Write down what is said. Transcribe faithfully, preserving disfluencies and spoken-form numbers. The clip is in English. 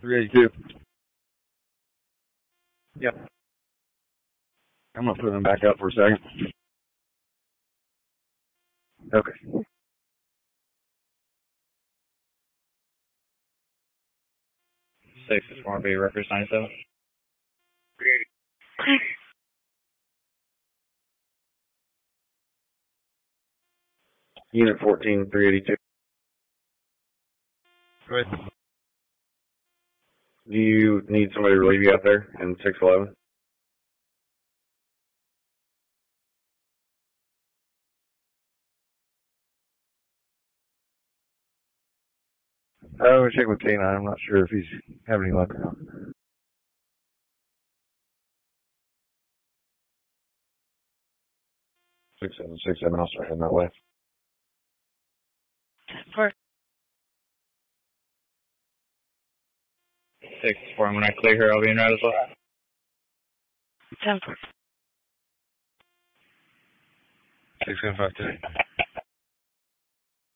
three eighty-two. Yep. I'm going to put them back up for a second. Okay. Six is one B, records ninety-seven. Unit fourteen, three eighty-two. Go ahead. Do you need somebody to relieve you out there in six eleven? I'm going to check with K nine. I'm not sure if he's having any luck or not. six seven six seven, I'll start heading that way. Four. Six four, when I clear here, I'll be in route as well. Ten four. six seven five two.